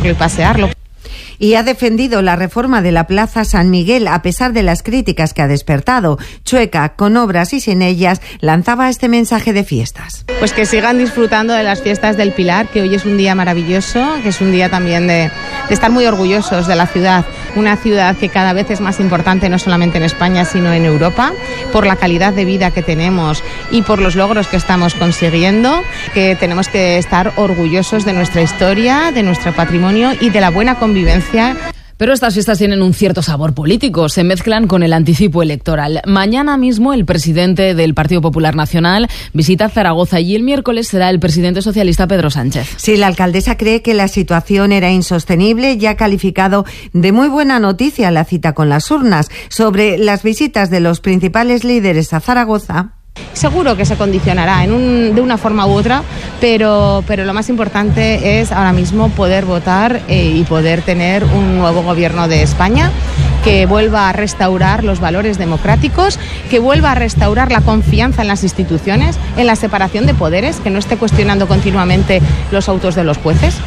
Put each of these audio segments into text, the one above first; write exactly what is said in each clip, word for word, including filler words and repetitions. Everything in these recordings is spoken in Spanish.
tomarlo y pasearlo. Y ha defendido la reforma de la Plaza San Miguel a pesar de las críticas que ha despertado. Chueca, con obras y sin ellas, lanzaba este mensaje de fiestas. Pues que sigan disfrutando de las fiestas del Pilar, que hoy es un día maravilloso, que es un día también de, de estar muy orgullosos de la ciudad. Una ciudad que cada vez es más importante, no solamente en España, sino en Europa, por la calidad de vida que tenemos y por los logros que estamos consiguiendo, que tenemos que estar orgullosos de nuestra historia, de nuestro patrimonio y de la buena convivencia. Pero estas fiestas tienen un cierto sabor político, se mezclan con el anticipo electoral. Mañana mismo el presidente del Partido Popular Nacional visita Zaragoza y el miércoles será el presidente socialista Pedro Sánchez. Sí, la alcaldesa cree que la situación era insostenible y ha calificado de muy buena noticia la cita con las urnas. Sobre las visitas de los principales líderes a Zaragoza, seguro que se condicionará en un, de una forma u otra, pero, pero lo más importante es ahora mismo poder votar eh, y poder tener un nuevo gobierno de España que vuelva a restaurar los valores democráticos, que vuelva a restaurar la confianza en las instituciones, en la separación de poderes, que no esté cuestionando continuamente los autos de los jueces.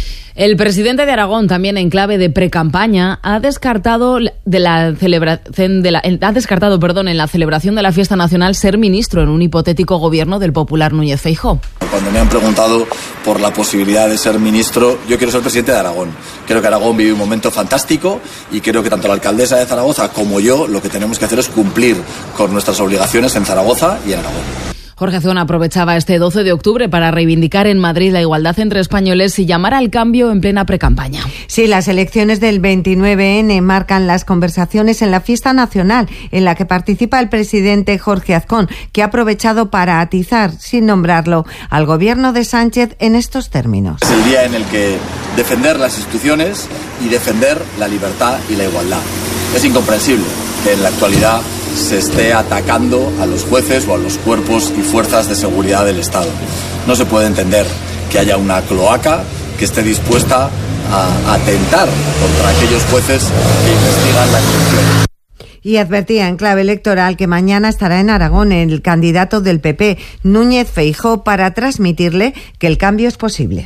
El presidente de Aragón, también en clave de precampaña, ha descartado de la celebración de la, ha descartado, perdón, en la celebración de la fiesta nacional ser ministro en un hipotético gobierno del popular Núñez Feijóo. Cuando me han preguntado por la posibilidad de ser ministro, yo quiero ser presidente de Aragón. Creo que Aragón vive un momento fantástico y creo que tanto la alcaldesa de Zaragoza como yo lo que tenemos que hacer es cumplir con nuestras obligaciones en Zaragoza y en Aragón. Jorge Azcón aprovechaba este doce de octubre para reivindicar en Madrid la igualdad entre españoles y llamar al cambio en plena precampaña. Sí, las elecciones del veintinueve ene marcan las conversaciones en la fiesta nacional, en la que participa el presidente Jorge Azcón, que ha aprovechado para atizar, sin nombrarlo, al gobierno de Sánchez en estos términos. Es el día en el que defender las instituciones y defender la libertad y la igualdad. Es incomprensible que en la actualidad se esté atacando a los jueces o a los cuerpos y fuerzas de seguridad del Estado. No se puede entender que haya una cloaca que esté dispuesta a atentar contra aquellos jueces que investigan la corrupción. Y advertía en clave electoral que mañana estará en Aragón el candidato del P P, Núñez Feijóo, para transmitirle que el cambio es posible.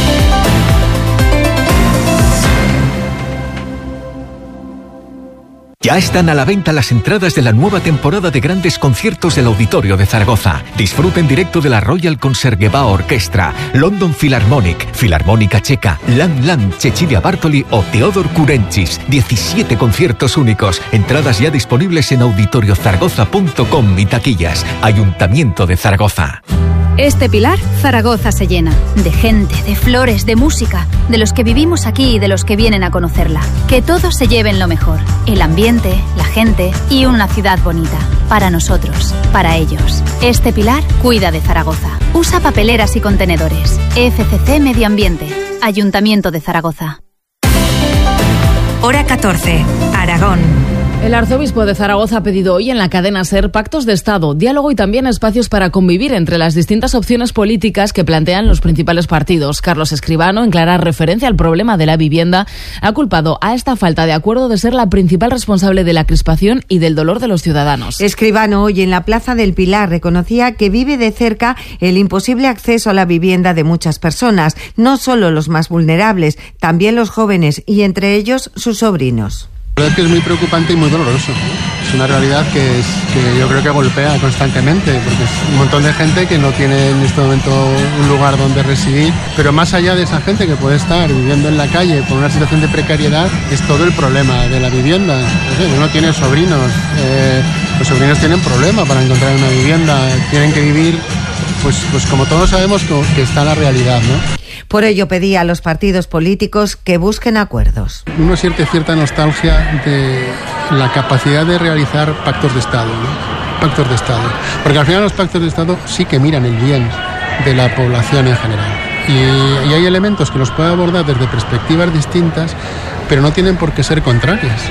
Ya están a la venta las entradas de la nueva temporada de grandes conciertos del Auditorio de Zaragoza. Disfruta en directo de la Royal Concertgebouw Orchestra, London Philharmonic, Filarmónica Checa, Lang Lang, Cecilia Bartoli o Teodor Kurenchis. diecisiete conciertos únicos. Entradas ya disponibles en auditorios zaragoza punto com y taquillas. Ayuntamiento de Zaragoza. Este Pilar, Zaragoza se llena. De gente, de flores, de música. De los que vivimos aquí y de los que vienen a conocerla. Que todos se lleven lo mejor. El ambiente, la gente y una ciudad bonita. Para nosotros, para ellos. Este Pilar cuida de Zaragoza. Usa papeleras y contenedores. F C C Medio Ambiente. Ayuntamiento de Zaragoza. Hora catorce. Aragón. El arzobispo de Zaragoza ha pedido hoy en la cadena SER pactos de Estado, diálogo y también espacios para convivir entre las distintas opciones políticas que plantean los principales partidos. Carlos Escribano, en clara referencia al problema de la vivienda, ha culpado a esta falta de acuerdo de ser la principal responsable de la crispación y del dolor de los ciudadanos. Escribano hoy en la Plaza del Pilar reconocía que vive de cerca el imposible acceso a la vivienda de muchas personas, no solo los más vulnerables, también los jóvenes y entre ellos sus sobrinos. La verdad es que es muy preocupante y muy doloroso. Es una realidad que, es, que yo creo que golpea constantemente, porque es un montón de gente que no tiene en este momento un lugar donde residir, pero más allá de esa gente que puede estar viviendo en la calle por una situación de precariedad, es todo el problema de la vivienda. No sé, uno tiene sobrinos, eh, los sobrinos tienen problema para encontrar una vivienda, tienen que vivir, pues, pues como todos sabemos que está la realidad, ¿no? Por ello pedía a los partidos políticos que busquen acuerdos. Uno siente cierta nostalgia de la capacidad de realizar pactos de Estado, ¿no? Pactos de Estado. Porque al final los pactos de Estado sí que miran el bien de la población en general. Y, y hay elementos que los puede abordar desde perspectivas distintas, pero no tienen por qué ser contrarias.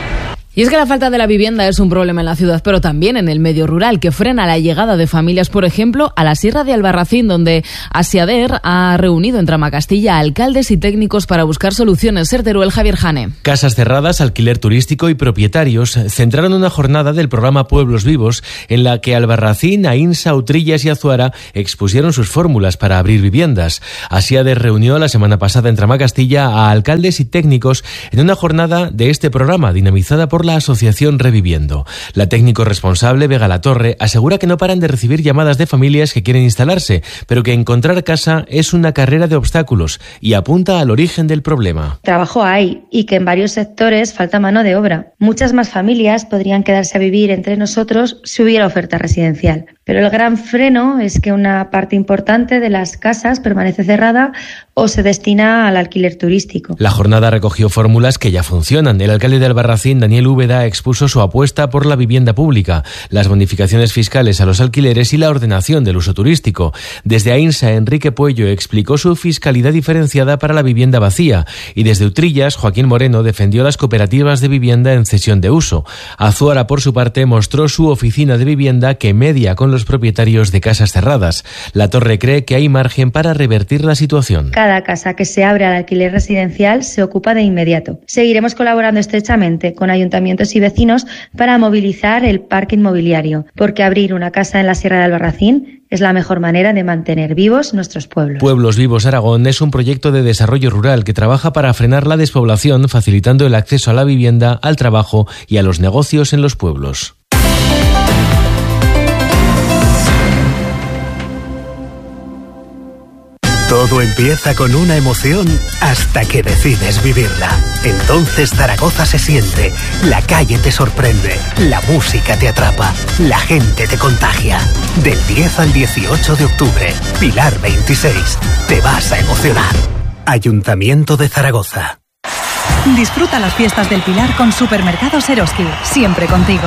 Y es que la falta de la vivienda es un problema en la ciudad, pero también en el medio rural, que frena la llegada de familias, por ejemplo, a la Sierra de Albarracín, donde Asiader ha reunido en Tramacastilla a alcaldes y técnicos para buscar soluciones. Ser Teruel, Javier Jane. Casas cerradas, alquiler turístico y propietarios centraron una jornada del programa Pueblos Vivos, en la que Albarracín, Ainsa, Utrillas y Azuara expusieron sus fórmulas para abrir viviendas. Asiader reunió la semana pasada en Tramacastilla a alcaldes y técnicos en una jornada de este programa, dinamizada por la asociación Reviviendo. La técnico responsable, Vega Latorre, asegura que no paran de recibir llamadas de familias que quieren instalarse, pero que encontrar casa es una carrera de obstáculos, y apunta al origen del problema. Trabajo hay, y que en varios sectores falta mano de obra. Muchas más familias podrían quedarse a vivir entre nosotros si hubiera oferta residencial. Pero el gran freno es que una parte importante de las casas permanece cerrada o se destina al alquiler turístico. La jornada recogió fórmulas que ya funcionan. El alcalde de Albarracín, Daniel Úbeda, expuso su apuesta por la vivienda pública, las bonificaciones fiscales a los alquileres y la ordenación del uso turístico. Desde Ainsa, Enrique Puello explicó su fiscalidad diferenciada para la vivienda vacía, y desde Utrillas, Joaquín Moreno defendió las cooperativas de vivienda en cesión de uso. Azuara, por su parte, mostró su oficina de vivienda que media con los propietarios de casas cerradas. La Torre cree que hay margen para revertir la situación. Cada casa que se abre al alquiler residencial se ocupa de inmediato. Seguiremos colaborando estrechamente con ayuntamientos y vecinos para movilizar el parque inmobiliario, porque abrir una casa en la Sierra de Albarracín es la mejor manera de mantener vivos nuestros pueblos. Pueblos Vivos Aragón es un proyecto de desarrollo rural que trabaja para frenar la despoblación, facilitando el acceso a la vivienda, al trabajo y a los negocios en los pueblos. Todo empieza con una emoción hasta que decides vivirla. Entonces Zaragoza se siente, la calle te sorprende, la música te atrapa, la gente te contagia. Del diez al dieciocho de octubre, Pilar veintiséis, te vas a emocionar. Ayuntamiento de Zaragoza. Disfruta las fiestas del Pilar con Supermercados Eroski, siempre contigo.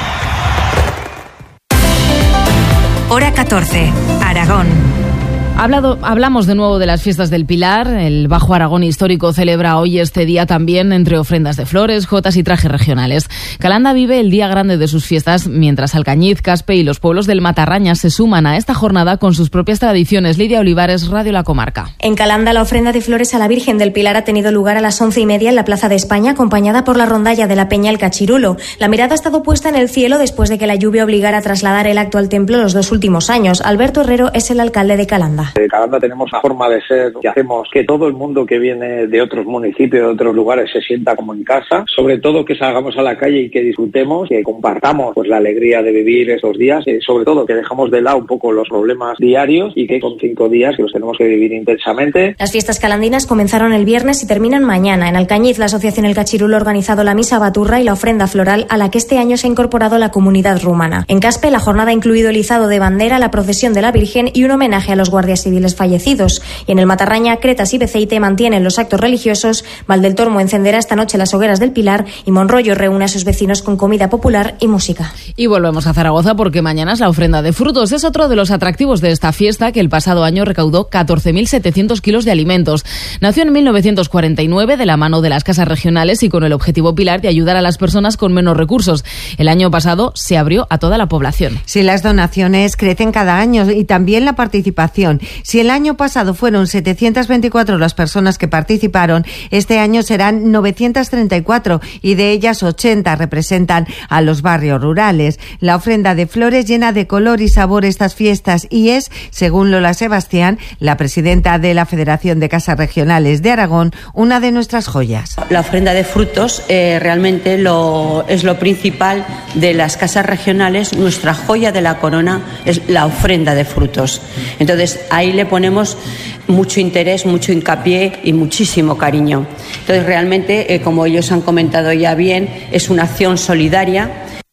Hora catorce, Aragón. Hablado, hablamos de nuevo de las fiestas del Pilar. El Bajo Aragón Histórico celebra hoy este día también entre ofrendas de flores, jotas y trajes regionales. Calanda vive el día grande de sus fiestas, mientras Alcañiz, Caspe y los pueblos del Matarraña se suman a esta jornada con sus propias tradiciones. Lidia Olivares, Radio La Comarca. En Calanda, la ofrenda de flores a la Virgen del Pilar ha tenido lugar a las once y media en la Plaza de España, acompañada por la rondalla de la Peña El Cachirulo. La mirada ha estado puesta en el cielo después de que la lluvia obligara a trasladar el acto al templo los dos últimos años. Alberto Herrero es el alcalde de Calanda. De Calanda tenemos una forma de ser que hacemos que todo el mundo que viene de otros municipios, de otros lugares, se sienta como en casa. Sobre todo que salgamos a la calle y que disfrutemos, que compartamos pues la alegría de vivir estos días. Eh, sobre todo que dejamos de lado un poco los problemas diarios y que con cinco días que los tenemos que vivir intensamente. Las fiestas calandinas comenzaron el viernes y terminan mañana. En Alcañiz, la Asociación El Cachirulo ha organizado la misa baturra y la ofrenda floral, a la que este año se ha incorporado la comunidad rumana. En Caspe, la jornada ha incluido el izado de bandera, la procesión de la Virgen y un homenaje a los guardias civiles fallecidos. Y en el Matarraña, Cretas y Beceite mantienen los actos religiosos. Valdeltormo encenderá esta noche las hogueras del Pilar y Monroyo reúne a sus vecinos con comida popular y música. Y volvemos a Zaragoza porque mañana es la ofrenda de frutos. Es otro de los atractivos de esta fiesta, que el pasado año recaudó catorce mil setecientos kilos de alimentos. Nació en mil novecientos cuarenta y nueve de la mano de las casas regionales y con el objetivo Pilar de ayudar a las personas con menos recursos. El año pasado se abrió a toda la población. Si las donaciones crecen cada año y también la participación. Si el año pasado fueron setecientas veinticuatro las personas que participaron, este año serán novecientas treinta y cuatro y de ellas ochenta representan a los barrios rurales. La ofrenda de flores llena de color y sabor estas fiestas y es, según Lola Sebastián, la presidenta de la Federación de Casas Regionales de Aragón, una de nuestras joyas. La ofrenda de frutos eh, realmente lo, es lo principal de las casas regionales. Nuestra joya de la corona es la ofrenda de frutos. Entonces ahí le ponemos mucho interés, mucho hincapié y muchísimo cariño. Entonces realmente, eh, como ellos han comentado ya bien, es una acción solidaria.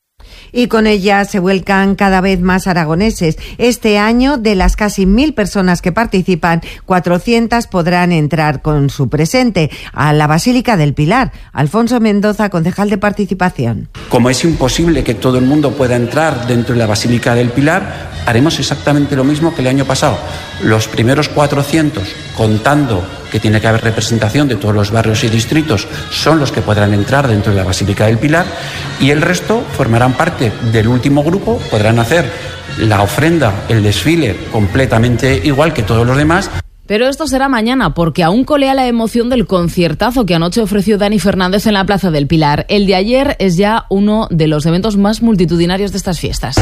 Y con ella se vuelcan cada vez más aragoneses. Este año, de las casi mil personas que participan, cuatrocientas podrán entrar con su presente a la Basílica del Pilar. Alfonso Mendoza, concejal de Participación. Como es imposible que todo el mundo pueda entrar dentro de la Basílica del Pilar, haremos exactamente lo mismo que el año pasado. Los primeros cuatrocientos, contando que tiene que haber representación de todos los barrios y distritos, son los que podrán entrar dentro de la Basílica del Pilar, y el resto formarán parte del último grupo, podrán hacer la ofrenda, el desfile, completamente igual que todos los demás. Pero esto será mañana, porque aún colea la emoción del conciertazo que anoche ofreció Dani Fernández en la Plaza del Pilar. El de ayer es ya uno de los eventos más multitudinarios de estas fiestas.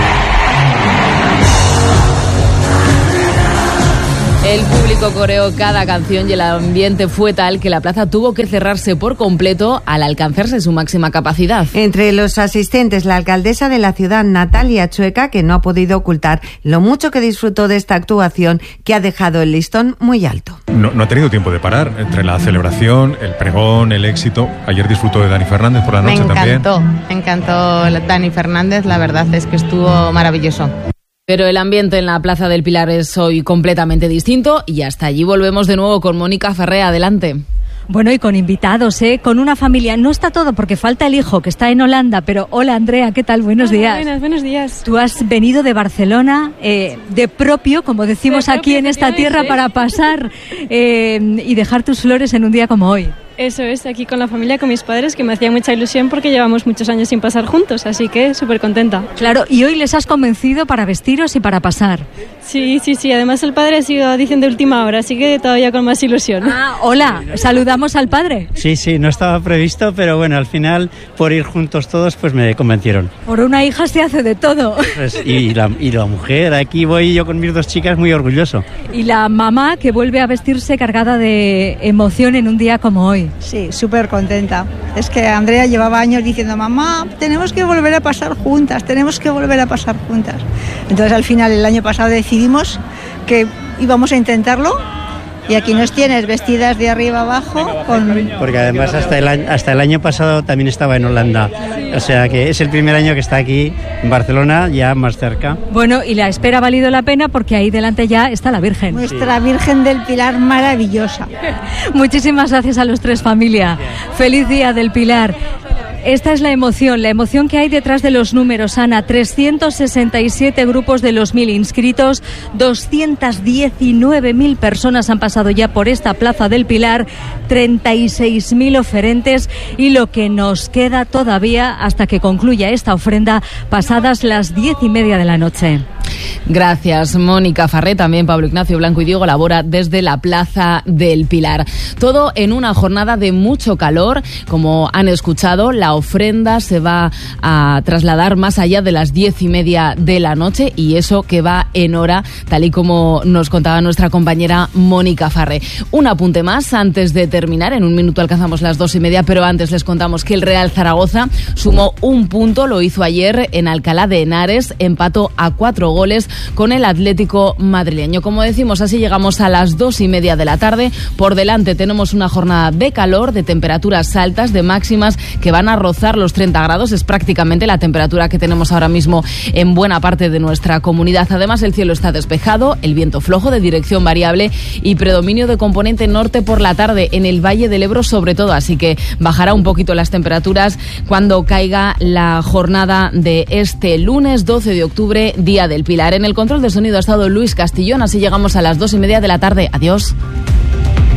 El público coreó cada canción y el ambiente fue tal que la plaza tuvo que cerrarse por completo al alcanzarse su máxima capacidad. Entre los asistentes, la alcaldesa de la ciudad, Natalia Chueca, que no ha podido ocultar lo mucho que disfrutó de esta actuación que ha dejado el listón muy alto. No, no ha tenido tiempo de parar entre la celebración, el pregón, el éxito. Ayer disfrutó de Dani Fernández por la noche también. Me encantó, me encantó Dani Fernández, la verdad es que estuvo maravilloso. Pero el ambiente en la Plaza del Pilar es hoy completamente distinto y hasta allí volvemos de nuevo con Mónica Farré. Adelante. Bueno, y con invitados, ¿eh? Con una familia. No está todo porque falta el hijo que está en Holanda, pero hola Andrea, ¿qué tal? Buenos hola, días. Buenas, buenos días. Tú has venido de Barcelona, eh, de propio, como decimos de aquí propio, en esta tierra, para pasar eh, y dejar tus flores en un día como hoy. Eso es, aquí con la familia, con mis padres, que me hacía mucha ilusión porque llevamos muchos años sin pasar juntos, así que súper contenta. Claro, y hoy les has convencido para vestiros y para pasar. Sí, sí, sí, además el padre ha sido diciendo última hora, así que todavía con más ilusión. Ah, hola, saludamos al padre. Sí, sí, no estaba previsto, pero bueno, al final, por ir juntos todos, pues me convencieron. Por una hija se hace de todo. Pues, y, la, y la mujer, aquí voy yo con mis dos chicas muy orgulloso. Y la mamá que vuelve a vestirse cargada de emoción en un día como hoy. Sí, súper contenta. Es que Andrea llevaba años diciendo, mamá, tenemos que volver a pasar juntas, tenemos que volver a pasar juntas. Entonces al final el año pasado decidimos que íbamos a intentarlo y aquí nos tienes vestidas de arriba abajo. Con... Porque además hasta el, año, hasta el año pasado también estaba en Holanda, o sea que es el primer año que está aquí en Barcelona, ya más cerca. Bueno, y la espera ha valido la pena porque ahí delante ya está la Virgen. Nuestra Virgen del Pilar maravillosa. Muchísimas gracias a los tres, familia. Feliz día del Pilar. Esta es la emoción, la emoción que hay detrás de los números, Ana. trescientos sesenta y siete grupos de los mil inscritos, doscientas diecinueve mil personas han pasado ya por esta Plaza del Pilar, treinta y seis mil oferentes y lo que nos queda todavía hasta que concluya esta ofrenda pasadas las diez y media de la noche. Gracias, Mónica Farré. También Pablo Ignacio Blanco y Diego labora desde la Plaza del Pilar. Todo en una jornada de mucho calor. Como han escuchado, la ofrenda se va a trasladar más allá de las diez y media de la noche y eso que va en hora, tal y como nos contaba nuestra compañera Mónica Farré. Un apunte más antes de terminar. En un minuto alcanzamos las dos y media, pero antes les contamos que el Real Zaragoza sumó un punto, lo hizo ayer en Alcalá de Henares, empató a cuatro goles con el Atlético madrileño. Como decimos, así llegamos a las dos y media de la tarde. Por delante tenemos una jornada de calor, de temperaturas altas, de máximas que van a rozar los treinta grados. Es prácticamente la temperatura que tenemos ahora mismo en buena parte de nuestra comunidad. Además, el cielo está despejado, el viento flojo de dirección variable y predominio de componente norte por la tarde en el Valle del Ebro sobre todo. Así que bajará un poquito las temperaturas cuando caiga la jornada de este lunes doce de octubre, Día del Pilar. En el control de sonido ha estado Luis Castillón, así llegamos a las dos y media de la tarde. Adiós.